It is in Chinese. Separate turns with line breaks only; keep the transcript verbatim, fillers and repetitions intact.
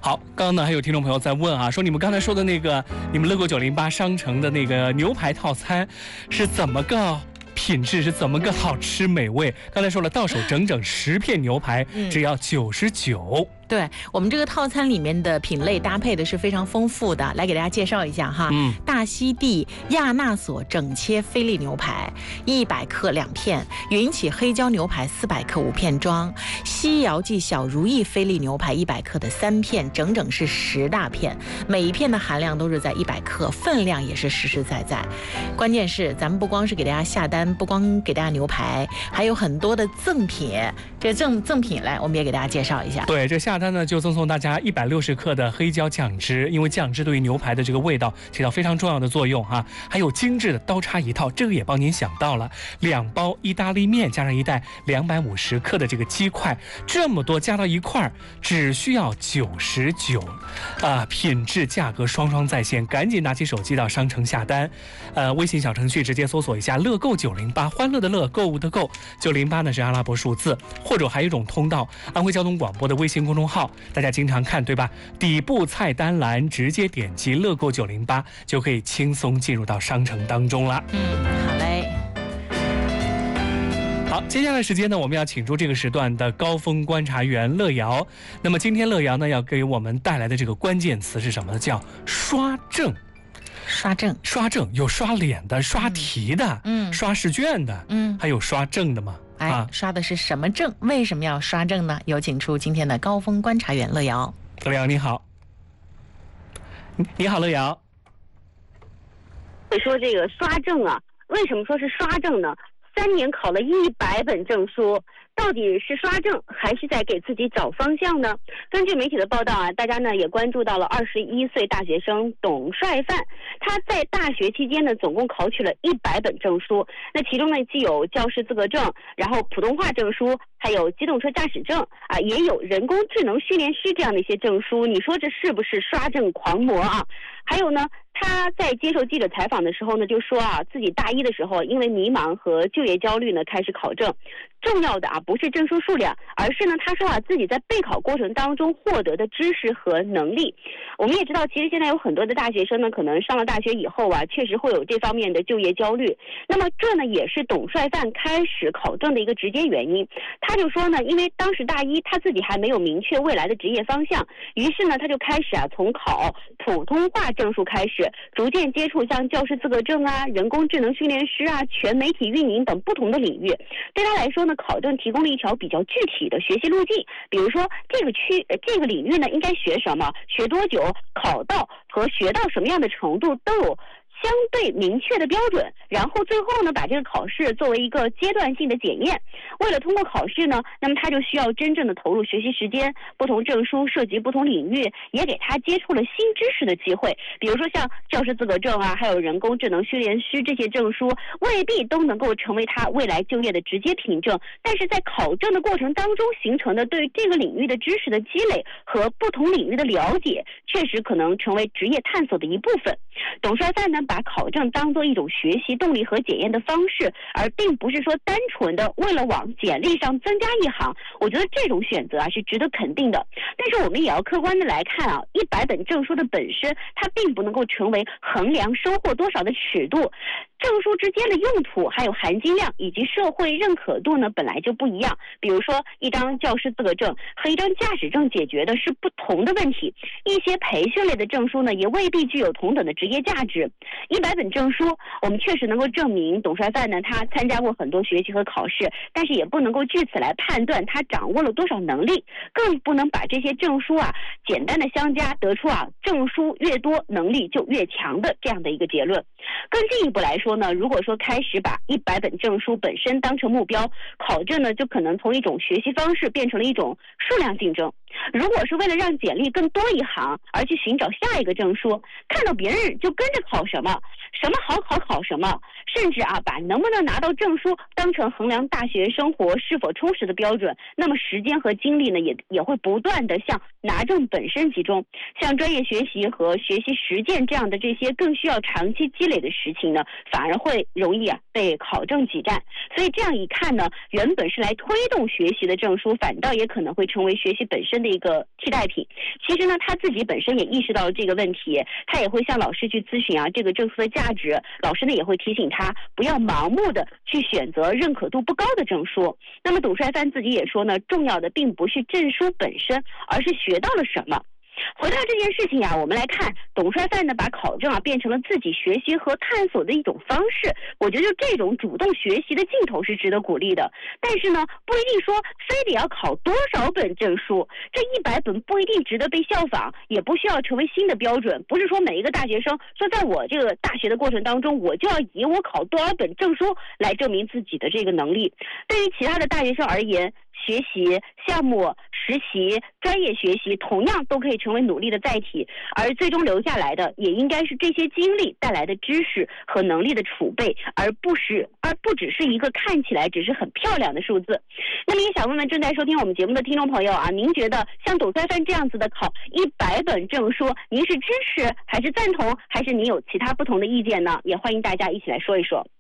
好，刚刚呢还有听众朋友在问啊，说你们刚才说的那个你们乐购九零八商城的那个牛排套餐是怎么个品质，是怎么个好吃美味？刚才说了，到手整整十片牛排，只要九十九。
对，我们这个套餐里面的品类搭配的是非常丰富的，来给大家介绍一下哈。嗯，大溪地亚纳索整切菲力牛排一百克两片，云起黑椒牛排四百克五片装，西窑记小如意菲力牛排一百克的三片，整整是十大片，每一片的含量都是在一百克，分量也是实实在在。关键是咱们不光是给大家下单，不光给大家牛排，还有很多的赠品。这赠赠品来，我们也给大家介绍一下。
对，这下单呢就赠送大家一百六十克的黑椒酱汁，因为酱汁对于牛排的这个味道起到非常重要的作用哈、啊。还有精致的刀叉一套，这个也帮您想到了，两包意大利面加上一袋两百五十克的这个鸡块，这么多加到一块儿只需要九十九，啊，品质价格双双在线，赶紧拿起手机到商城下单，呃，微信小程序直接搜索一下乐购九零八，欢乐的乐，购物的购，九零八呢是阿拉伯数字，或者还有一种通道，安徽交通广播的微信公众号。大家经常看对吧？底部菜单栏直接点击乐购九零八，就可以轻松进入到商城当中了。
嗯，好嘞。
好，接下来时间呢，我们要请出这个时段的高峰观察员乐瑶。那么今天乐瑶呢，要给我们带来的这个关键词是什么呢？叫刷证。
刷证，
刷证有刷脸的，刷题的，
嗯，
刷试卷的，
嗯，
还有刷证的吗？
哎，啊、刷的是什么证？为什么要刷证呢？有请出今天的高峰观察员乐瑶。
乐瑶你好，你好，乐瑶。
会说这个刷证啊，为什么说是刷证呢？三年考了一百本证书，到底是刷证还是在给自己找方向呢？根据媒体的报道啊，大家呢也关注到了二十一岁大学生董帅范，他在大学期间呢总共考取了一百本证书，那其中呢既有教师资格证，然后普通话证书，还有机动车驾驶证啊，也有人工智能训练师这样的一些证书。你说这是不是刷证狂魔啊？还有呢，他在接受记者采访的时候呢，就说啊，自己大一的时候因为迷茫和就业焦虑呢，开始考证。重要的啊不是证书数量，而是呢他说啊自己在备考过程当中获得的知识和能力。我们也知道，其实现在有很多的大学生呢，可能上了大学以后啊，确实会有这方面的就业焦虑。那么这呢也是董帅范开始考证的一个直接原因。他就说呢，因为当时大一他自己还没有明确未来的职业方向，于是呢他就开始啊从考普通话证书开始，逐渐接触像教师资格证啊、人工智能训练师啊、全媒体运营等不同的领域。对他来说呢，考证提供了一条比较具体的学习路径，比如说这个区这个领域呢应该学什么，学多久，考到和学到什么样的程度都有相对明确的标准，然后最后呢把这个考试作为一个阶段性的检验。为了通过考试呢，那么他就需要真正的投入学习时间，不同证书涉及不同领域，也给他接触了新知识的机会。比如说像教师资格证啊，还有人工智能训练师这些证书，未必都能够成为他未来就业的直接凭证，但是在考证的过程当中形成的对这个领域的知识的积累和不同领域的了解，确实可能成为职业探索的一部分。董帅范呢把考证当作一种学习动力和检验的方式，而并不是说单纯的为了往简历上增加一行。我觉得这种选择啊是值得肯定的。但是我们也要客观的来看啊，一百本证书的本身它并不能够成为衡量收获多少的尺度。证书之间的用途还有含金量以及社会认可度呢本来就不一样。比如说一张教师资格证和一张驾驶证解决的是不同的问题，一些培训类的证书呢也未必具有同等的职业价值。一百本证书我们确实能够证明董帅范呢他参加过很多学习和考试，但是也不能够据此来判断他掌握了多少能力，更不能把这些证书啊简单的相加得出啊证书越多能力就越强的这样的一个结论。更进一步来说呢，如果说开始把一百本证书本身当成目标，考证呢就可能从一种学习方式变成了一种数量竞争。如果是为了让简历更多一行而去寻找下一个证书，看到别人就跟着考什么，什么好考考什么，甚至啊把能不能拿到证书当成衡量大学生活是否充实的标准，那么时间和精力呢也也会不断的向拿证本身集中。像专业学习和学习实践这样的这些更需要长期积累的事情呢，反而会容易啊被考证挤占。所以这样一看呢，原本是来推动学习的证书，反倒也可能会成为学习本身的一这个替代品。其实呢，他自己本身也意识到了这个问题，他也会向老师去咨询啊这个证书的价值。老师呢也会提醒他不要盲目的去选择认可度不高的证书。那么董帅帆自己也说呢，重要的并不是证书本身，而是学到了什么。回到这件事情啊，我们来看董帅帆呢把考证啊变成了自己学习和探索的一种方式。我觉得就这种主动学习的劲头是值得鼓励的。但是呢，不一定说非得要考多少本证书，这一百本不一定值得被效仿，也不需要成为新的标准。不是说每一个大学生说在我这个大学的过程当中，我就要以我考多少本证书来证明自己的这个能力。对于其他的大学生而言，学习项目、实习、专业学习同样都可以成为努力的载体，而最终留下来的也应该是这些经历带来的知识和能力的储备，而不是而不只是一个看起来只是很漂亮的数字。那么也想问问正在收听我们节目的听众朋友啊，您觉得像董帅帆这样子的考一百本证书，您是支持还是赞同，还是您有其他不同的意见呢？也欢迎大家一起来说一说。